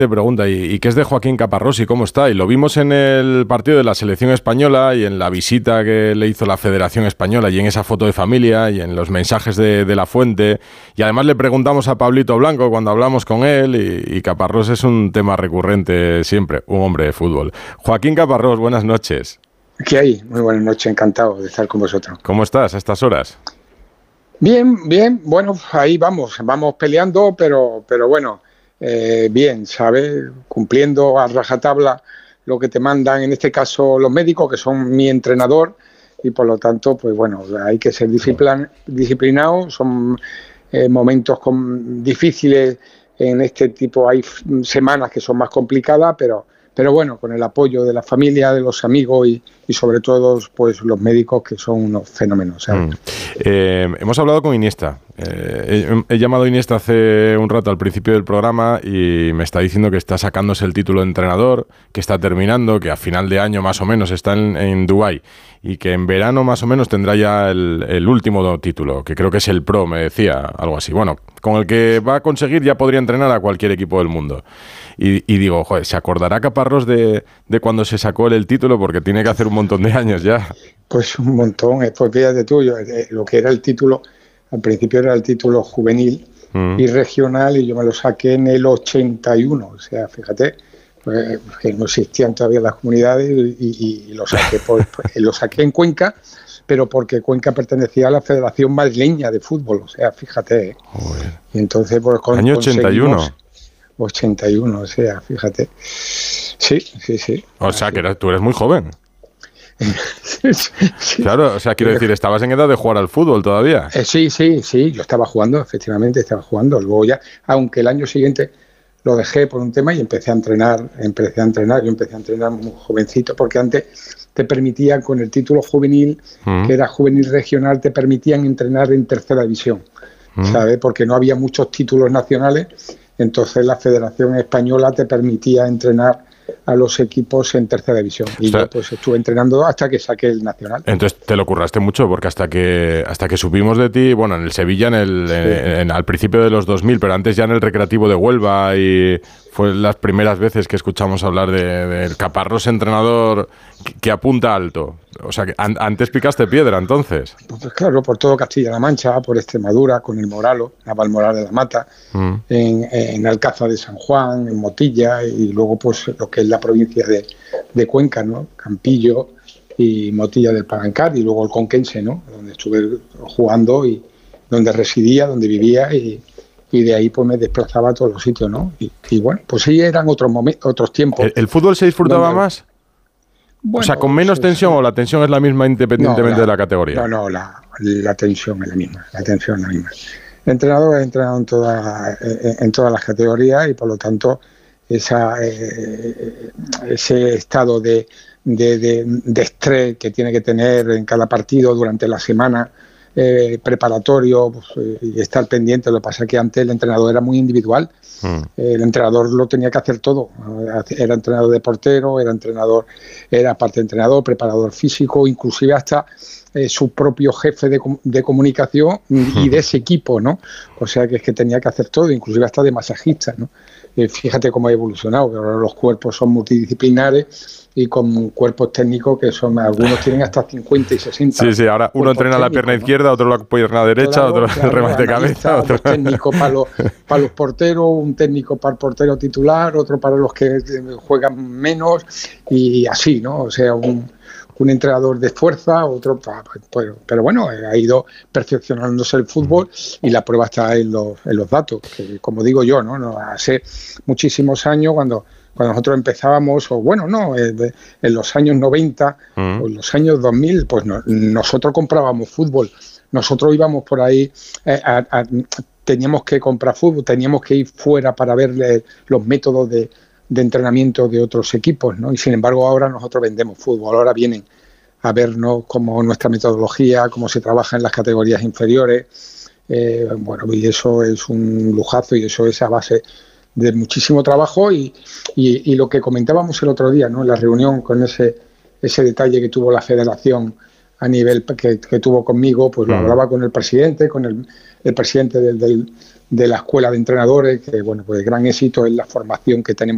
Te pregunta, ¿y qué es de Joaquín Caparrós y cómo está? Y lo vimos en el partido de la selección española y en la visita que le hizo la Federación Española y en esa foto de familia y en los mensajes de La Fuente. Y además le preguntamos a Pablito Blanco cuando hablamos con él y Caparrós es un tema recurrente siempre, un hombre de fútbol. Joaquín Caparrós, buenas noches. ¿Qué hay? Muy buenas noches, encantado de estar con vosotros. ¿Cómo estás a estas horas? Bien, bueno, ahí vamos peleando, pero bueno. Bien, ¿sabes? Cumpliendo a rajatabla lo que te mandan, en este caso los médicos, que son mi entrenador, y por lo tanto, pues bueno, hay que ser disciplinado. Son momentos difíciles en este tipo, hay semanas que son más complicadas, pero bueno, con el apoyo de la familia, de los amigos y sobre todo pues los médicos, que son unos fenómenos, ¿sabes? Hemos hablado con Iniesta. He llamado a Iniesta hace un rato al principio del programa y me está diciendo que está sacándose el título de entrenador, que está terminando, que a final de año más o menos está en Dubái y que en verano más o menos tendrá ya el último título, que creo que es el Pro, me decía, algo así. Bueno, con el que va a conseguir ya podría entrenar a cualquier equipo del mundo. Y digo, joder, ¿se acordará Caparrós de cuando se sacó el título? Porque tiene que hacer un montón de años ya. Pues un montón. Pues fíjate tú, lo que era el título, al principio era el título juvenil y regional, y yo me lo saqué en el 81. O sea, fíjate, pues, que no existían todavía las comunidades y lo saqué, lo saqué en Cuenca, pero porque Cuenca pertenecía a la Federación Madrileña de Fútbol. O sea, fíjate. Y entonces, pues, año 81. 81, o sea, fíjate. Sí. O sea, que tú eres muy joven. Sí. Claro, o sea, quiero decir, estabas en edad de jugar al fútbol todavía. Sí, yo estaba jugando, efectivamente, estaba jugando. Luego ya, aunque el año siguiente lo dejé por un tema y empecé a entrenar. Yo empecé a entrenar muy jovencito, porque antes te permitían, con el título juvenil, que era juvenil regional, te permitían entrenar en tercera división, ¿sabes? Porque no había muchos títulos nacionales. Entonces la Federación Española te permitía entrenar a los equipos en tercera división. Y yo pues estuve entrenando hasta que saqué el nacional. Entonces te lo curraste mucho, porque hasta que supimos de ti, bueno, en el Sevilla al principio de los 2000, pero antes ya en el Recreativo de Huelva, y fue las primeras veces que escuchamos hablar del Caparrós entrenador que apunta alto. O sea, que antes picaste piedra, entonces. Pues claro, por todo Castilla-La Mancha, por Extremadura, con el Moralo, Navalmoral de la Mata, en Alcázar de San Juan, en Motilla, y luego pues lo que es la provincia de Cuenca, ¿no? Campillo y Motilla del Palancar, y luego el Conquense, ¿no? Donde estuve jugando y donde residía, donde vivía, y de ahí pues me desplazaba a todos los sitios, ¿no? Y bueno, pues sí, eran otros tiempos. ¿El fútbol se disfrutaba más? Bueno, o sea, ¿con menos tensión o la tensión es la misma independientemente de la categoría? No, la tensión es la misma. El entrenador ha entrenado en todas las categorías, y por lo tanto ese estado de estrés que tiene que tener en cada partido durante la semana, preparatorio, pues, y estar pendiente. Lo que pasa es que antes el entrenador era muy individual. El entrenador lo tenía que hacer todo. Era entrenador de portero, era parte de entrenador, preparador físico, inclusive hasta su propio jefe de comunicación y de ese equipo, ¿no? O sea, que es que tenía que hacer todo, inclusive hasta de masajista, ¿no? Fíjate cómo ha evolucionado, que ahora los cuerpos son multidisciplinares y con cuerpos técnicos que son, algunos tienen hasta 50 y 60. Sí, ahora uno entrena la pierna izquierda, otro la pierna derecha, otro el remate de cabeza. Otro técnico para los porteros, un técnico para el portero titular, otro para los que juegan menos, y así, ¿no? O sea, un entrenador de fuerza, otro, pero bueno, ha ido perfeccionándose el fútbol, y la prueba está en los datos, que, como digo yo, ¿no? Hace muchísimos años, cuando nosotros empezábamos, en los años 90 o en los años 2000, pues nosotros comprábamos fútbol, nosotros íbamos por ahí, teníamos que comprar fútbol, teníamos que ir fuera para ver los métodos de entrenamiento de otros equipos, ¿no? Y sin embargo ahora nosotros vendemos fútbol, ahora vienen a vernos cómo nuestra metodología, cómo se trabaja en las categorías inferiores, y eso es un lujazo, y eso es a base de muchísimo trabajo, y lo que comentábamos el otro día, ¿no? En la reunión, con ese detalle que tuvo la federación a nivel que tuvo conmigo, pues lo hablaba con el presidente, con el presidente de la escuela de entrenadores, que bueno, pues gran éxito en la formación que tenemos